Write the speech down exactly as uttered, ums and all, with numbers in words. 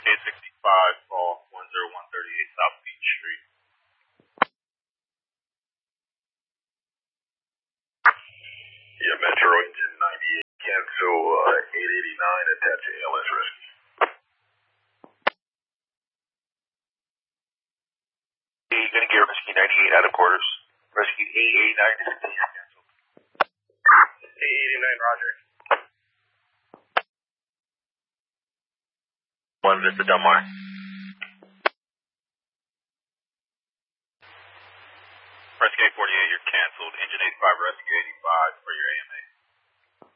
Rescue eight sixty-five, call one zero one thirty-eight South Beach Street. Yeah, Metro Engine ninety-eight, cancel uh, eight eighty-nine, attach to A L S Rescue. You're going to get Rescue ninety-eight out of quarters. Rescue eight eighty-nine is canceled. eight eighty-nine, roger. One Vista Del Mar. Rescue eight forty-eight, you're canceled. Engine eighty-five, Rescue eighty-five for your A M A.